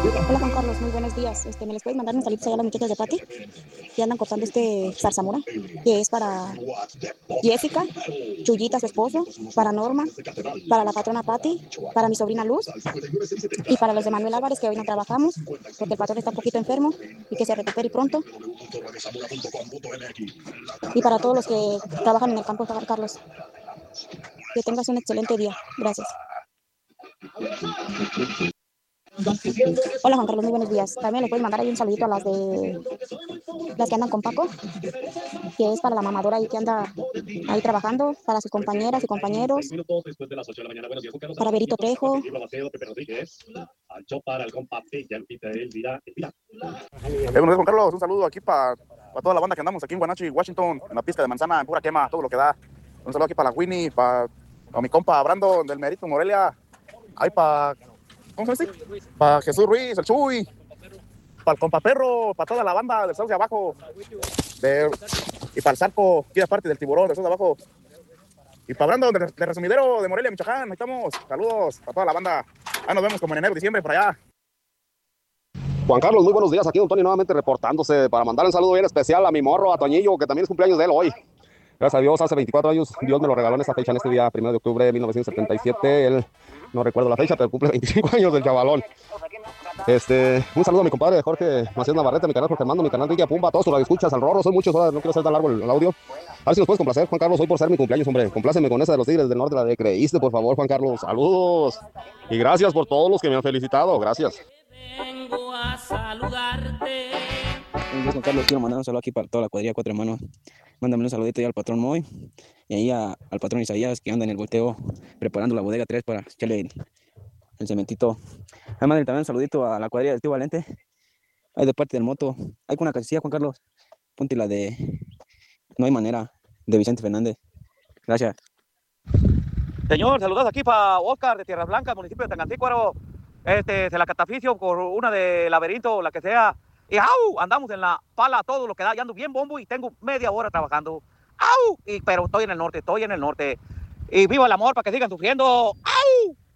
Hola Juan Carlos, muy buenos días. ¿Me les puedes mandar un saludo a las muchachas de Pati que andan cortando este zarzamora, que es para Jessica, Chuyita, su esposo, para Norma, para la patrona Pati, para mi sobrina Luz y para los de Manuel Álvarez que hoy no trabajamos porque el patrón está un poquito enfermo y que se recupere pronto y para todos los que trabajan en el campo, Juan Carlos. Que tengas un excelente día. Gracias. Hola Juan Carlos, muy buenos días. También le puedes mandar ahí un saludito a las que andan con Paco, que es para la mamadora ahí que anda ahí trabajando, para sus compañeras y compañeros, para Berito Trejo. Buenos días, Juan Carlos. Un saludo aquí para toda la banda que andamos aquí en Guanachi, Washington, en la pizca de manzana, en pura quema, todo lo que da. Un saludo aquí para la Winnie, para mi compa Brandon del Merito Morelia. Ahí para, ¿cómo se dice? Para Jesús Ruiz, el Chuy, para el compa Perro, para toda la banda del Sauce de abajo, de, y para el Zarco, aquí aparte del Tiburón, del Sauce de abajo. Y para Brandon de Resumidero de Morelia, Michoacán. Ahí estamos. Saludos para toda la banda. Ahí nos vemos como en enero, diciembre, por allá. Juan Carlos, muy buenos días. Aquí Don Tony nuevamente reportándose para mandar un saludo bien especial a mi morro, a Toñillo, que también es cumpleaños de él hoy. Gracias a Dios, hace 24 años, Dios me lo regaló en esta fecha, en este día, 1 de octubre de 1977. Él, no recuerdo la fecha, pero cumple 25 años del chavalón. Un saludo a mi compadre Jorge Macías Navarrete, mi canal Jorge Armando, mi canal Villa Pumba, a todos tus radioescuchas, al Rorro, son muchos, no quiero hacer tan largo el audio. A ver si nos puedes complacer, Juan Carlos, hoy por ser mi cumpleaños, hombre. Compláceme con esa de los Tigres del Norte, la de Creíste, por favor, Juan Carlos. Saludos. Y gracias por todos los que me han felicitado. Gracias. Vengo a saludarte. Buenos días, Juan Carlos. Quiero mandar un saludo aquí para toda la cuadrilla Cuatro Hermanos. Mándame un saludito ahí al patrón Moy y ahí al patrón Isaías, que anda en el volteo preparando la bodega 3 para echarle el cementito. Ahí mándale también un saludito a la cuadrilla del tío Valente. Ahí de parte del moto. Hay con una casilla, Juan Carlos. Ponte la de No hay manera, de Vicente Fernández. Gracias. Señor, saludos aquí para Oscar de Tierras Blancas, municipio de Tangantícuaro. Se la cataficio por una de laberinto, la que sea. Y ¡au! Andamos en la pala, todo lo que da. Y ando bien bombo y tengo media hora trabajando. ¡Au! Pero estoy en el norte, estoy en el norte. Y viva el amor para que sigan sufriendo. ¡Au!